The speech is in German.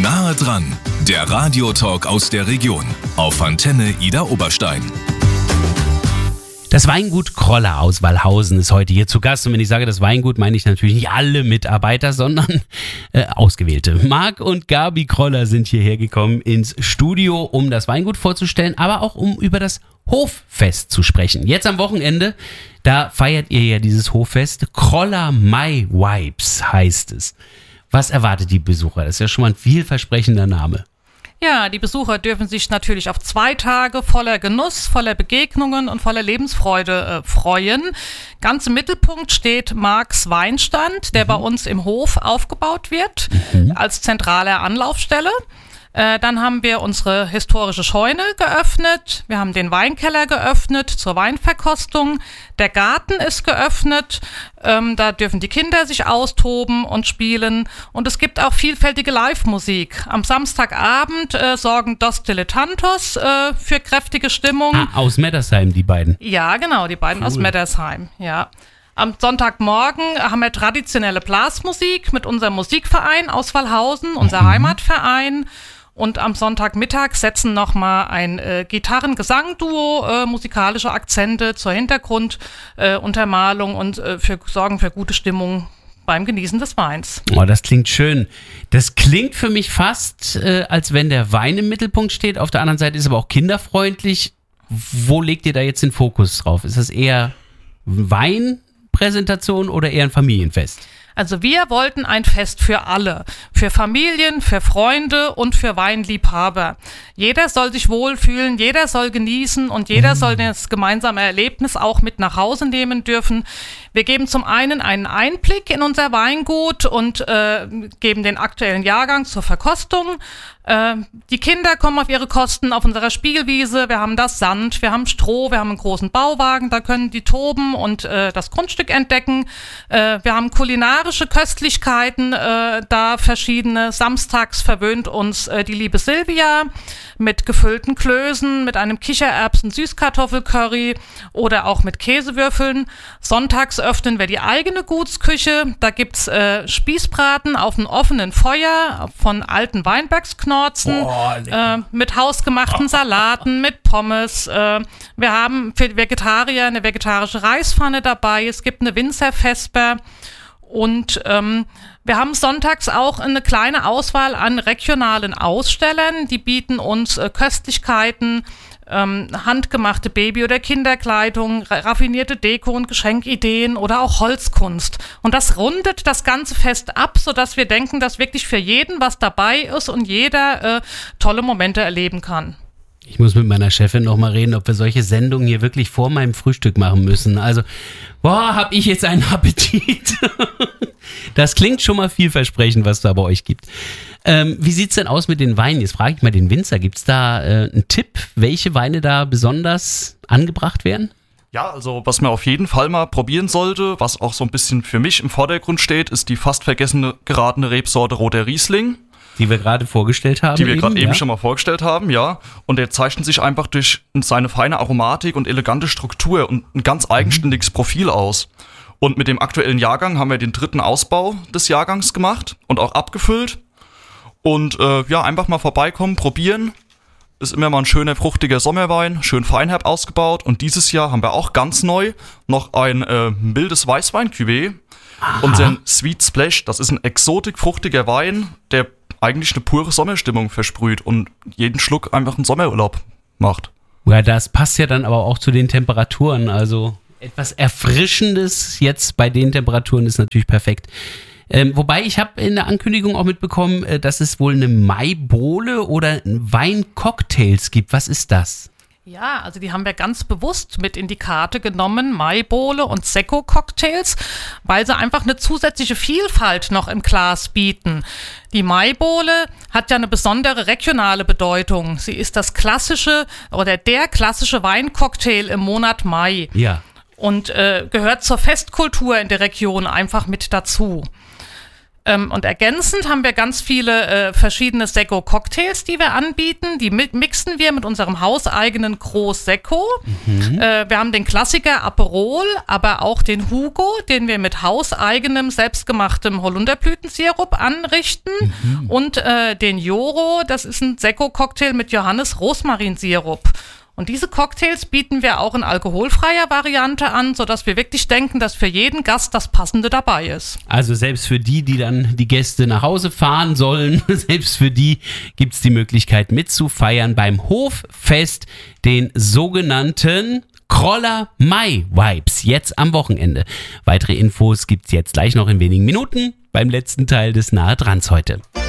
Nahe dran, der Radiotalk aus der Region auf Antenne Ida Oberstein. Das Weingut Kroller aus Wallhausen ist heute hier zu Gast. Und wenn ich sage das Weingut, meine ich natürlich nicht alle Mitarbeiter, sondern ausgewählte. Marc und Gabi Kroller sind hierher gekommen ins Studio, um das Weingut vorzustellen, aber auch um über das Hoffest zu sprechen. Jetzt am Wochenende, da feiert ihr ja dieses Hoffest. Kroller My Vibes heißt es. Was erwartet die Besucher? Das ist ja schon mal ein vielversprechender Name. Ja, die Besucher dürfen sich natürlich auf 2 Tage voller Genuss, voller Begegnungen und voller Lebensfreude freuen. Ganz im Mittelpunkt steht Marcs Weinstand, der bei uns im Hof aufgebaut wird, als zentrale Anlaufstelle. Dann haben wir unsere historische Scheune geöffnet, wir haben den Weinkeller geöffnet zur Weinverkostung, der Garten ist geöffnet, da dürfen die Kinder sich austoben und spielen und es gibt auch vielfältige Live-Musik. Am Samstagabend sorgen Dos Dilettantos für kräftige Stimmung. Aus Meddersheim, die beiden. Ja, genau, die beiden aus Meddersheim, ja. Am Sonntagmorgen haben wir traditionelle Blasmusik mit unserem Musikverein aus Wallhausen, unser Heimatverein. Und am Sonntagmittag setzen nochmal ein Gitarren-Gesang-Duo musikalische Akzente zur Hintergrunduntermalung und sorgen für gute Stimmung beim Genießen des Weins. Oh, das klingt schön. Das klingt für mich fast, als wenn der Wein im Mittelpunkt steht. Auf der anderen Seite ist aber auch kinderfreundlich. Wo legt ihr da jetzt den Fokus drauf? Ist das eher Weinpräsentation oder eher ein Familienfest? Also wir wollten ein Fest für alle, für Familien, für Freunde und für Weinliebhaber. Jeder soll sich wohlfühlen, jeder soll genießen und jeder soll das gemeinsame Erlebnis auch mit nach Hause nehmen dürfen. Wir geben zum einen einen Einblick in unser Weingut und geben den aktuellen Jahrgang zur Verkostung. Die Kinder kommen auf ihre Kosten auf unserer Spielwiese. Wir haben das Sand, wir haben Stroh, wir haben einen großen Bauwagen, da können die toben und das Grundstück entdecken. Wir haben kulinarische Köstlichkeiten, da verschiedene. Samstags verwöhnt uns die liebe Silvia mit gefüllten Klößen, mit einem Kichererbsen-Süßkartoffelcurry oder auch mit Käsewürfeln. Sonntags öffnen wir die eigene Gutsküche. Da gibt's Spießbraten auf einem offenen Feuer von alten Weinbergsknorzen, mit hausgemachten Salaten, mit Pommes. Wir haben für Vegetarier eine vegetarische Reispfanne dabei. Es gibt eine Winzervesper. Und wir haben sonntags auch eine kleine Auswahl an regionalen Ausstellern. Die bieten uns Köstlichkeiten, handgemachte Baby- oder Kinderkleidung, raffinierte Deko- und Geschenkideen oder auch Holzkunst. Und das rundet das ganze Fest ab, sodass wir denken, dass wirklich für jeden was dabei ist und jeder tolle Momente erleben kann. Ich muss mit meiner Chefin nochmal reden, ob wir solche Sendungen hier wirklich vor meinem Frühstück machen müssen. Also, hab ich jetzt einen Appetit. Das klingt schon mal vielversprechend, was es da bei euch gibt. Wie sieht's denn aus mit den Weinen? Jetzt frage ich mal den Winzer. Gibt's da einen Tipp, welche Weine da besonders angebracht werden? Ja, also was man auf jeden Fall mal probieren sollte, was auch so ein bisschen für mich im Vordergrund steht, ist die fast vergessene geratene Rebsorte Roter Riesling. Die wir gerade vorgestellt haben. Die wir gerade eben schon mal vorgestellt haben, ja. Und der zeichnet sich einfach durch seine feine Aromatik und elegante Struktur und ein ganz eigenständiges Profil aus. Und mit dem aktuellen Jahrgang haben wir den 3. Ausbau des Jahrgangs gemacht und auch abgefüllt. Und einfach mal vorbeikommen, probieren. Ist immer mal ein schöner, fruchtiger Sommerwein, schön feinherb ausgebaut. Und dieses Jahr haben wir auch ganz neu noch ein mildes Weißwein-Cuvée. Unseren Sweet Splash, das ist ein exotik-fruchtiger Wein, der eigentlich eine pure Sommerstimmung versprüht und jeden Schluck einfach einen Sommerurlaub macht. Ja, das passt ja dann aber auch zu den Temperaturen. Also etwas Erfrischendes jetzt bei den Temperaturen ist natürlich perfekt. Wobei ich habe in der Ankündigung auch mitbekommen, dass es wohl eine Maibowle oder Weincocktails gibt. Was ist das? Ja, also die haben wir ganz bewusst mit in die Karte genommen, Maibowle und Sekko-Cocktails, weil sie einfach eine zusätzliche Vielfalt noch im Glas bieten. Die Maibowle hat ja eine besondere regionale Bedeutung. Sie ist das klassische oder der klassische Weincocktail im Monat Mai. Ja. Und gehört zur Festkultur in der Region einfach mit dazu. Und ergänzend haben wir ganz viele verschiedene Sekko-Cocktails, die wir anbieten. Die mixen wir mit unserem hauseigenen Groß-Sekko. Wir haben den Klassiker Aperol, aber auch den Hugo, den wir mit hauseigenem, selbstgemachtem Holunderblütensirup anrichten. Und den Joro, das ist ein Sekko-Cocktail mit Johannes-Rosmarinsirup. Und diese Cocktails bieten wir auch in alkoholfreier Variante an, sodass wir wirklich denken, dass für jeden Gast das Passende dabei ist. Also selbst für die dann die Gäste nach Hause fahren sollen, selbst für die gibt es die Möglichkeit mitzufeiern beim Hoffest, den sogenannten Kroller Mai Vibes, jetzt am Wochenende. Weitere Infos gibt's jetzt gleich noch in wenigen Minuten beim letzten Teil des Nahe Drans heute.